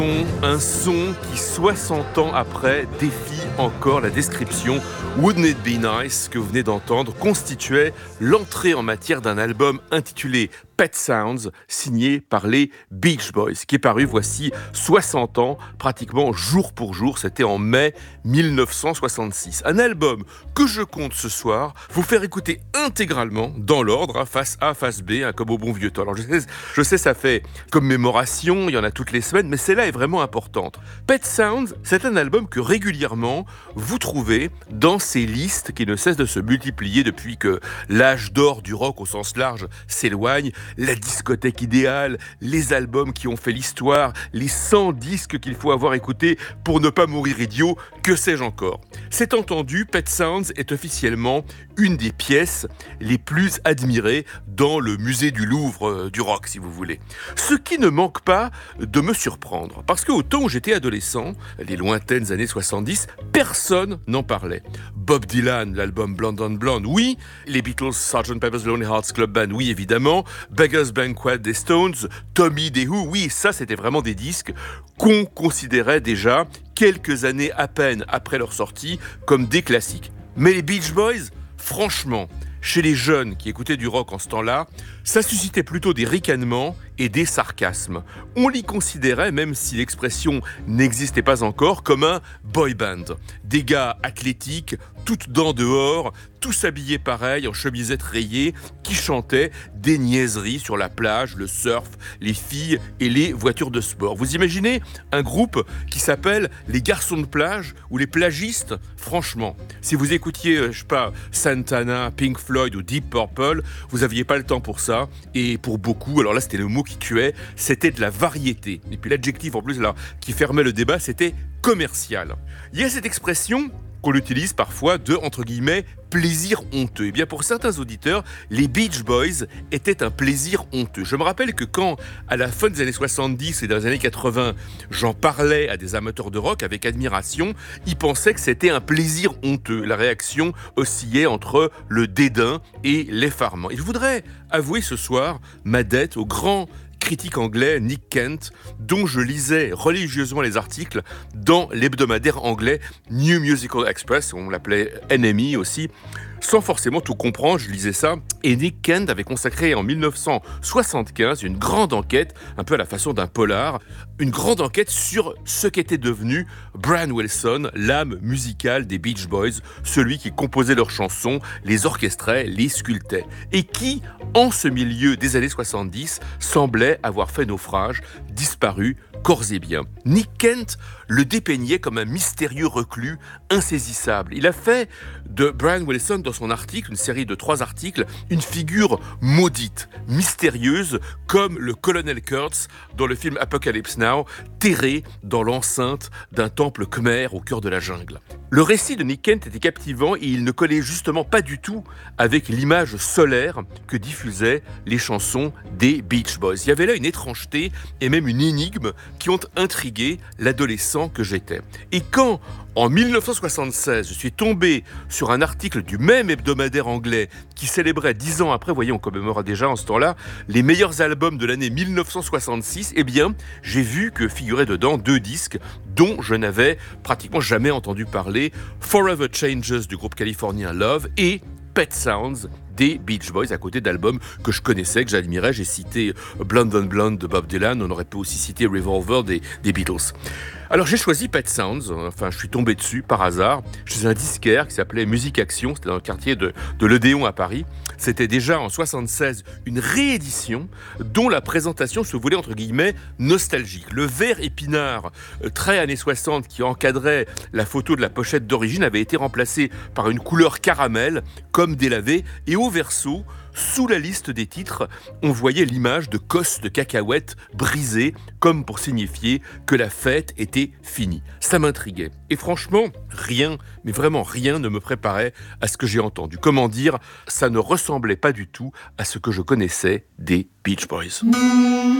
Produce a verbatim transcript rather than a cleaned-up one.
Un son qui, soixante ans après, défie encore la description. Wouldn't It Be Nice, que vous venez d'entendre, constituait l'entrée en matière d'un album intitulé Pet Sounds, signé par les Beach Boys, qui est paru voici soixante ans, pratiquement jour pour jour. C'était en mai mille neuf cent soixante-six. Un album que je compte ce soir vous faire écouter intégralement, dans l'ordre, hein, face A, face B, hein, comme au bon vieux temps. Alors je sais, je sais, ça fait commémoration, il y en a toutes les semaines, mais celle-là est vraiment importante. Pet Sounds, c'est un album que régulièrement vous trouvez dans ces listes qui ne cessent de se multiplier depuis que l'âge d'or du rock au sens large s'éloigne. La discothèque idéale, les albums qui ont fait l'histoire, les cent disques qu'il faut avoir écoutés pour ne pas mourir idiot, que sais-je encore. C'est entendu, Pet Sounds est officiellement une des pièces les plus admirées dans le musée du Louvre euh, du rock, si vous voulez. Ce qui ne manque pas de me surprendre, parce qu'au temps où j'étais adolescent, les lointaines années soixante-dix, personne n'en parlait. Bob Dylan, l'album Blonde on Blonde, oui. Les Beatles, sergeant Pepper's Lonely Hearts Club Band, oui évidemment. Beggar's Banquet des Stones, Tommy des Who, oui, ça c'était vraiment des disques qu'on considérait déjà, quelques années à peine après leur sortie, comme des classiques. Mais les Beach Boys, franchement, chez les jeunes qui écoutaient du rock en ce temps-là, ça suscitait plutôt des ricanements et des sarcasmes. On l'y considérait, même si l'expression n'existait pas encore, comme un boy band. Des gars athlétiques, toutes dents dehors, tous habillés pareil, en chemisette rayée, qui chantaient des niaiseries sur la plage, le surf, les filles et les voitures de sport. Vous imaginez un groupe qui s'appelle les garçons de plage ou les plagistes? Franchement, si vous écoutiez, je sais pas, Santana, Pink Floyd ou Deep Purple, vous n'aviez pas le temps pour ça. Et pour beaucoup, alors là c'était le mot qui tuait, c'était de la variété. Et puis l'adjectif en plus là qui fermait le débat, c'était commercial. Il y a cette expression qu'on utilise parfois de, entre guillemets, plaisir honteux. Et bien pour certains auditeurs, les Beach Boys étaient un plaisir honteux. Je me rappelle que quand, à la fin des années soixante-dix et dans les années quatre-vingts, j'en parlais à des amateurs de rock avec admiration, ils pensaient que c'était un plaisir honteux. La réaction oscillait entre le dédain et l'effarement. Et je voudrais avouer ce soir ma dette au grand critique anglais Nick Kent, dont je lisais religieusement les articles dans l'hebdomadaire anglais New Musical Express, on l'appelait N M E aussi, sans forcément tout comprendre, je lisais ça, et Nick Kent avait consacré en mille neuf cent soixante-quinze une grande enquête, un peu à la façon d'un polar, une grande enquête sur ce qu'était devenu Brian Wilson, l'âme musicale des Beach Boys, celui qui composait leurs chansons, les orchestrait, les sculptait, et qui, en ce milieu des années soixante-dix, semblait avoir fait naufrage, disparu corps et biens. Nick Kent le dépeignait comme un mystérieux reclus insaisissable. Il a fait de Brian Wilson, dans son article, une série de trois articles, une figure maudite, mystérieuse, comme le colonel Kurtz dans le film Apocalypse Now, terré dans l'enceinte d'un temple khmer au cœur de la jungle. Le récit de Nick Kent était captivant et il ne collait justement pas du tout avec l'image solaire que diffusaient les chansons des Beach Boys. Il y avait là une étrangeté et même une énigme qui ont intrigué l'adolescent que j'étais. Et quand, en mille neuf cent soixante-seize, je suis tombé sur un article du même hebdomadaire anglais qui célébrait dix ans après, vous voyez, on commémore déjà en ce temps-là, les meilleurs albums de l'année mille neuf cent soixante-six, eh bien, j'ai vu que figuraient dedans deux disques dont je n'avais pratiquement jamais entendu parler, Forever Changes du groupe californien Love et Pet Sounds des Beach Boys, à côté d'albums que je connaissais, que j'admirais. J'ai cité Blonde on Blonde de Bob Dylan, on aurait pu aussi citer Revolver des, des Beatles. Alors j'ai choisi Pet Sounds, enfin je suis tombé dessus par hasard, chez un disquaire qui s'appelait Musique Action, c'était dans le quartier de, de l'Odéon à Paris. C'était déjà en soixante-seize une réédition dont la présentation se voulait entre guillemets nostalgique. Le vert épinard, très années soixante, qui encadrait la photo de la pochette d'origine avait été remplacé par une couleur caramel, comme délavé, et au verso, sous la liste des titres, on voyait l'image de cosses de cacahuètes brisées, comme pour signifier que la fête était finie. Ça m'intriguait. Et franchement, rien, mais vraiment rien ne me préparait à ce que j'ai entendu. Comment dire, ça ne ressemblait pas du tout à ce que je connaissais des Beach Boys.